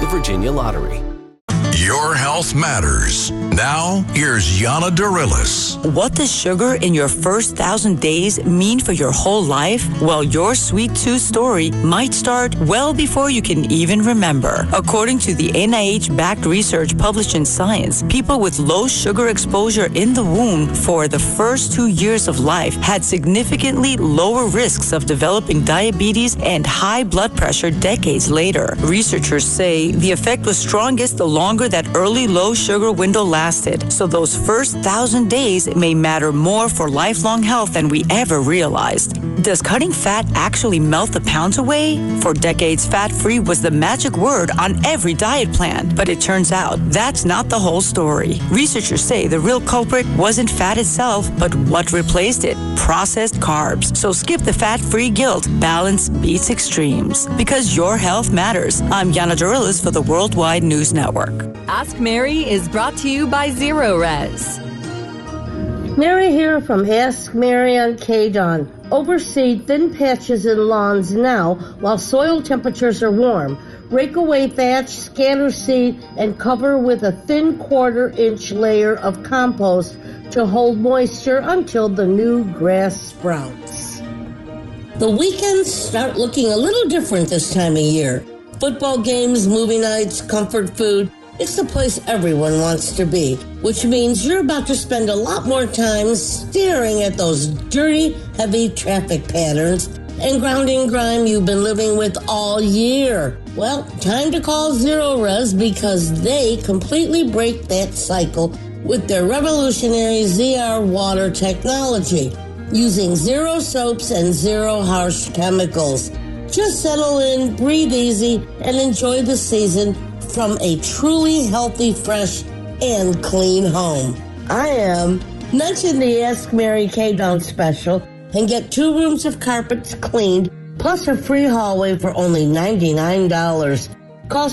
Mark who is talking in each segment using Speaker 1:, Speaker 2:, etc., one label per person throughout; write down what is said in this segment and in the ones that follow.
Speaker 1: the Virginia Lottery.
Speaker 2: Your health matters. Now, here's Yana Dorillis.
Speaker 3: What does sugar in your first 1,000 days mean for your whole life? Well, your sweet tooth story might start well before you can even remember. According to the NIH-backed research published in Science, people with low sugar exposure in the womb for the first 2 years of life had significantly lower risks of developing diabetes and high blood pressure decades later. Researchers say the effect was strongest the longer that early low sugar window lasted, so those first 1,000 days may matter more for lifelong health than we ever realized. Does cutting fat actually melt the pounds away? For decades, fat-free was the magic word on every diet plan, but it turns out that's not the whole story. Researchers say the real culprit wasn't fat itself, but what replaced it: processed carbs. So skip the fat-free guilt. Balance beats extremes. Because your health matters. I'm Yana Dorillis for the Worldwide News Network.
Speaker 4: Ask Mary is brought to you by Zero Res.
Speaker 5: Mary here from Ask Mary on KDON. Overseed thin patches in lawns now while soil temperatures are warm. Rake away thatch, scatter seed, and cover with a thin 1/4-inch layer of compost to hold moisture until the new grass sprouts. The weekends start looking a little different this time of year. Football games, movie nights, comfort food. It's the place everyone wants to be, which means you're about to spend a lot more time staring at those dirty, heavy traffic patterns and grounding grime you've been living with all year. Well, time to call Zero Res because they completely break that cycle with their revolutionary ZR water technology, using zero soaps and zero harsh chemicals. Just settle in, breathe easy, and enjoy the season from a truly healthy, fresh, and clean home. I am. Mention the Ask Mary KDON special and get 2 rooms of carpets cleaned, plus a free hallway for only $99. Call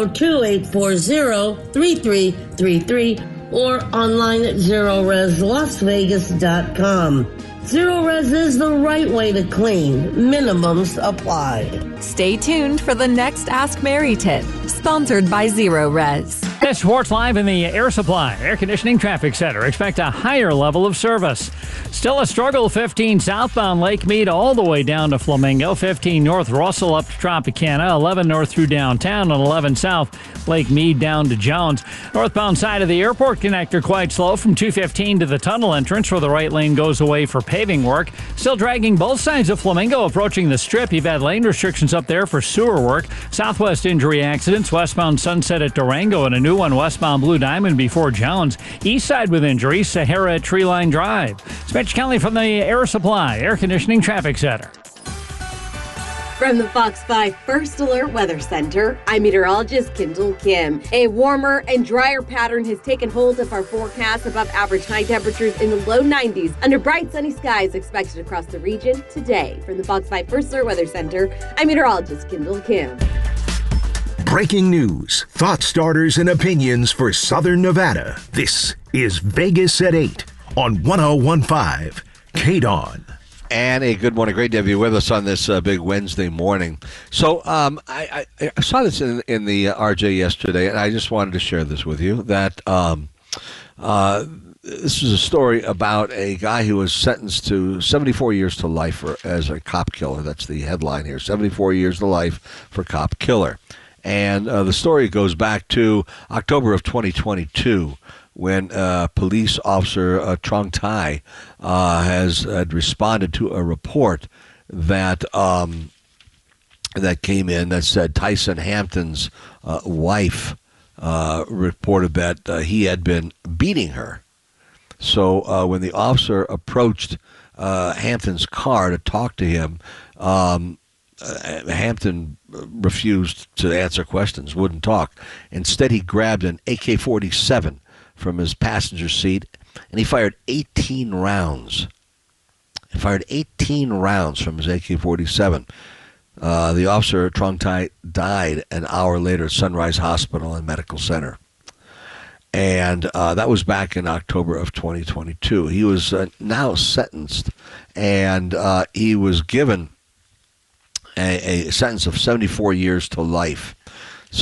Speaker 5: 702-840-3333 or online at ZeroResLasVegas.com. Zero Res is the right way to clean. Minimums apply.
Speaker 4: Stay tuned for the next Ask Mary tip, sponsored by Zero Res.
Speaker 6: This Sports Live in the Air Supply Air Conditioning Traffic Center. Expect a higher level of service. Still a struggle, 15 southbound Lake Mead all the way down to Flamingo, 15 north Russell up to Tropicana, 11 north through downtown, and 11 south Lake Mead down to Jones. Northbound side of the airport connector quite slow from 215 to the tunnel entrance where the right lane goes away for paving work. Still dragging both sides of Flamingo approaching the Strip. You've had lane restrictions up there for sewer work. Southwest injury accidents, westbound Sunset at Durango and a new one westbound Blue Diamond before Jones. East side with injuries, Sahara at Treeline Drive. Mitch Kelly from the Air Supply Air Conditioning Traffic Center.
Speaker 7: From the Fox 5 First Alert Weather Center, I'm meteorologist Kendall Kim. A warmer and drier pattern has taken hold of our forecast. Above average high temperatures in the low 90s under bright sunny skies expected across the region today. From the Fox 5 First Alert Weather Center, I'm meteorologist Kendall Kim.
Speaker 8: Breaking news, thought starters, and opinions for Southern Nevada. This is Vegas at 8 on 101.5 KDON.
Speaker 9: And a good morning. Great to have you with us on this big Wednesday morning. So I saw this in the RJ yesterday, and I just wanted to share this with you, that this is a story about a guy who was sentenced to 74 years to life as a cop killer. That's the headline here, 74 years to life for cop killer. And the story goes back to October of 2022, when police officer Trong Tai had responded to a report that that came in that said Tyson Hampton's wife reported that he had been beating her. So when the officer approached Hampton's car to talk to him, Hampton refused to answer questions, wouldn't talk. Instead, he grabbed an AK-47 from his passenger seat, and he fired 18 rounds. He fired 18 rounds from his AK-47. The officer, Trong Tai, died an hour later at Sunrise Hospital and Medical Center. And that was back in October of 2022. He was now sentenced, and he was given a sentence of 74 years to life.